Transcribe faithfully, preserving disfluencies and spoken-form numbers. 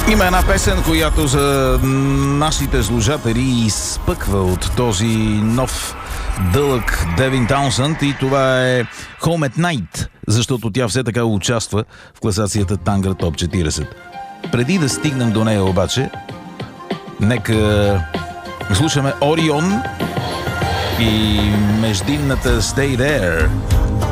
Има една песен, която за нашите слушатели изпъква от този нов дълъг Девин Таунсънд и това е Home at Night, защото тя все така участва в класацията Тангър Топ четиридесет. Преди да стигнем до нея обаче, нека слушаме Орион и междинната Stay There.